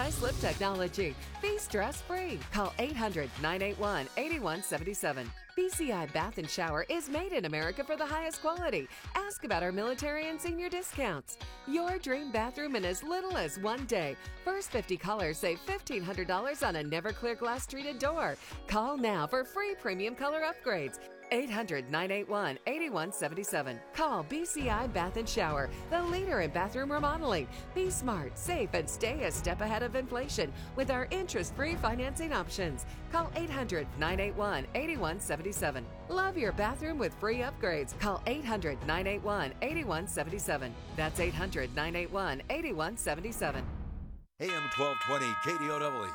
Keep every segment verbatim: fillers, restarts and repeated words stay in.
anti-slip technology. Be stress-free. Call eight hundred, nine eight one, eight one seven seven. B C I Bath and Shower is made in America for the highest quality. Ask about our military and senior discounts. Your dream bathroom in as little as one day. First fifty callers save fifteen hundred dollars on a Never-Clear glass treated door. Call now for free premium color upgrades. eight hundred, nine eight one, eight one seven seven. Call B C I Bath and Shower, the leader in bathroom remodeling. Be smart, safe, and stay a step ahead of inflation with our interest-free financing options. Call eight hundred, nine eight one, eight one seven seven. Love your bathroom with free upgrades. Call eight hundred, nine eight one, eight one seven seven. That's eight hundred, nine eight one, eight one seven seven. A M twelve twenty K D O W.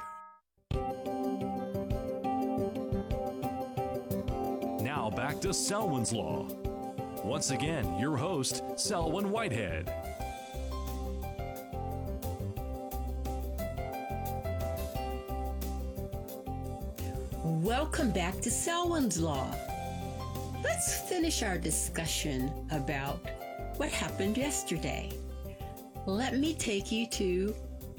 Now back to Selwyn's Law. Once again, your host, Selwyn Whitehead. Welcome back to Selwyn's Law. Let's finish our discussion about what happened yesterday. Let me take you to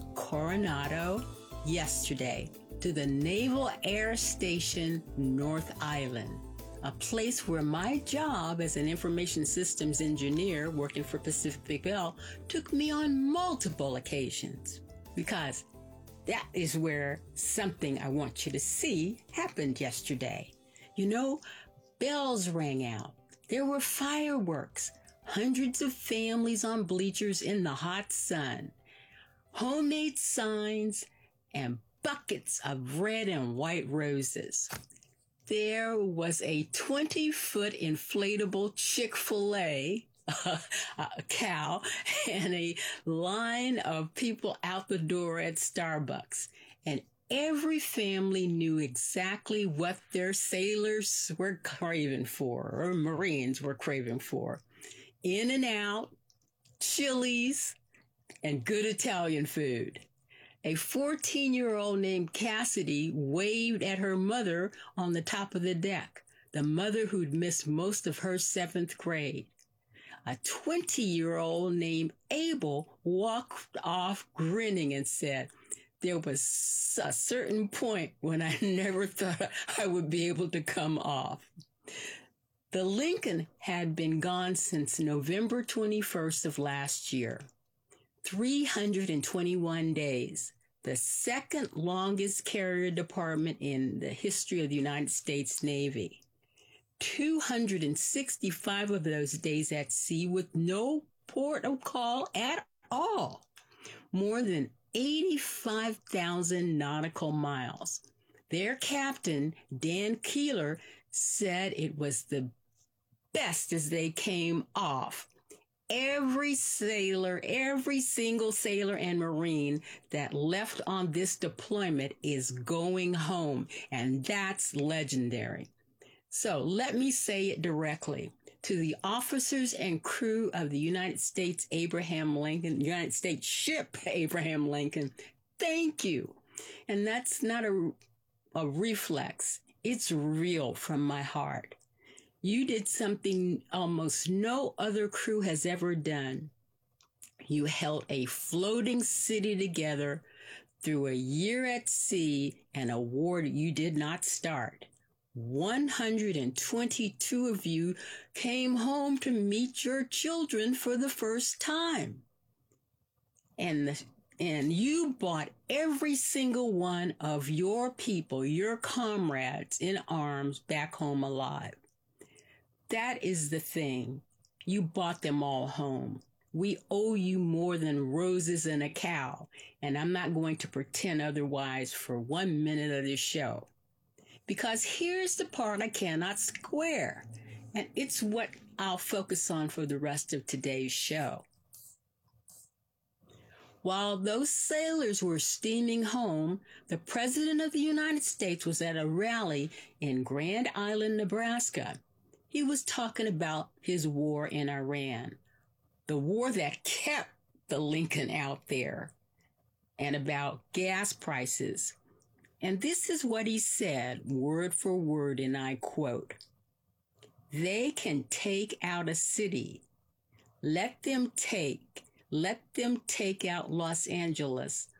Coronado yesterday, to the Naval Air Station North Island, a place where my job as an information systems engineer working for Pacific Bell took me on multiple occasions, because that is where something I want you to see happened yesterday. You know, bells rang out. There were fireworks, hundreds of families on bleachers in the hot sun, homemade signs, and buckets of red and white roses. There was a twenty-foot inflatable Chick-fil-A uh, a cow and a line of people out the door at Starbucks. And every family knew exactly what their sailors were craving for, or Marines were craving for. In-N-Out, Chili's, and good Italian food. A fourteen-year-old named Cassidy waved at her mother on the top of the deck, the mother who'd missed most of her seventh grade. A twenty-year-old named Abel walked off grinning and said, "There was a certain point when I never thought I would be able to come off." The Lincoln had been gone since November twenty-first of last year. three hundred twenty-one days, the second longest carrier department in the history of the United States Navy. two hundred sixty-five of those days at sea with no port of call at all. More than eighty-five thousand nautical miles. Their captain, Dan Keeler, said it was the best as they came off. Every sailor, every single sailor and Marine that left on this deployment is going home, and that's legendary. So let me say it directly. To the officers and crew of the United States Abraham Lincoln, United States ship Abraham Lincoln, thank you. And that's not a, a reflex. It's real from my heart. You did something almost no other crew has ever done. You held a floating city together through a year at sea, and a war you did not start. one hundred twenty-two of you came home to meet your children for the first time. And the, and you brought every single one of your people, your comrades in arms, back home alive. That is the thing. You brought them all home. We owe you more than roses and a cow, and I'm not going to pretend otherwise for one minute of this show. Because here's the part I cannot square, and it's what I'll focus on for the rest of today's show. While those sailors were steaming home, the President of the United States was at a rally in Grand Island, Nebraska. He was talking about his war in Iran, the war that kept the Lincoln out there, and about gas prices. And this is what he said, word for word, and I quote, "They can take out a city. Let them take, let them take out Los Angeles.